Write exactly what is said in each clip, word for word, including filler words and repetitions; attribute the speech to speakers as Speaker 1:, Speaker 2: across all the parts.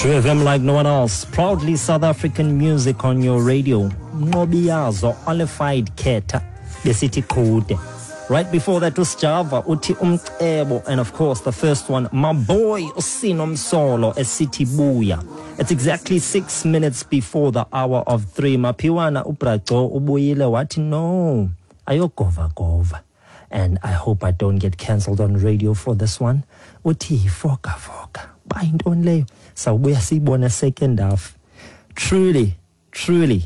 Speaker 1: True F M like no one else. Proudly South African music on your radio. Ngobiyazo, Olified Keta, the city code. Right before that was Java, Uti Umcebo, and of course the first one, my boy Usinom Solo, a city booya. It's exactly six minutes before the hour of three. Mapiwana uprato ubuyile wati no. Ayokova gova. And I hope I don't get cancelled on radio for this one. Uti foka foka. Bind only. So we see one a second half. Truly, truly,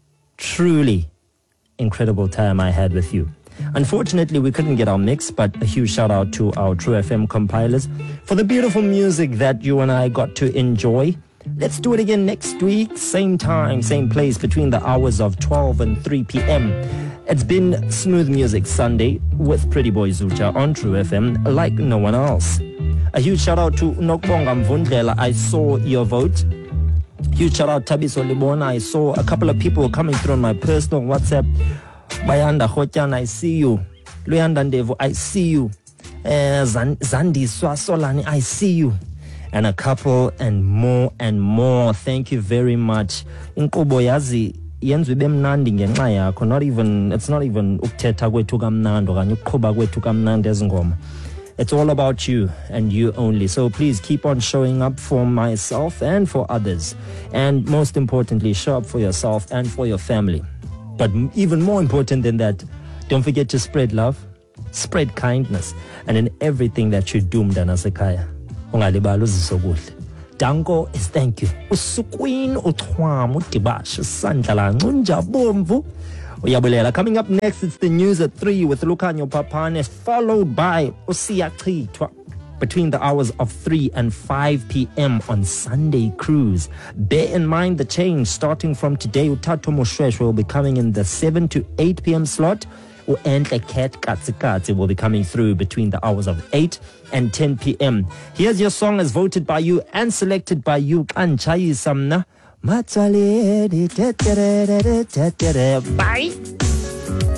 Speaker 1: truly incredible time I had with you. Unfortunately, we couldn't get our mix, but a huge shout out to our True F M compilers for the beautiful music that you and I got to enjoy. Let's do it again next week, same time, same place, between the hours of twelve and three p.m. It's been Smooth Music Sunday with Pretty Boy Zucha on True F M like no one else. A huge shout out to Nokbonga Mvundlela. I saw your vote. Huge shout out Tabiso Libona. I saw a couple of people coming through on my personal WhatsApp. Bayanda Hotian, I see you. Luyanda Ndevo, I see you. Uh, Zandi Swasolani, I see you. And a couple and more and more. Thank you very much. Inkubo yazi yenzu bemnandi ngenxa yakho. Not even, it's not even ukuthetha kwethu kamnandi okanye ukuqhuba kwethu kamnandi ezingoma. It's all about you and you only. So please keep on showing up for myself and for others. And most importantly, show up for yourself and for your family. But even more important than that, don't forget to spread love, spread kindness, and in everything that you do, Mdanasekaya. Ungalibali uzisokuhle. Danko is thank you. Usukwini uthwama udibasha isandla la nconja bomvu. Uyabulela. Coming up next, it's the news at three with Lukanyo Papane, followed by Usiya Chitwa between the hours of three and five p.m. on Sunday Cruise. Bear in mind the change starting from today. Utato Moshweshwe will be coming in the seven to eight p.m. slot. Uentle Cat Katsikatsi will be coming through between the hours of eight and ten p.m. Here's your song as voted by you and selected by you. Bye.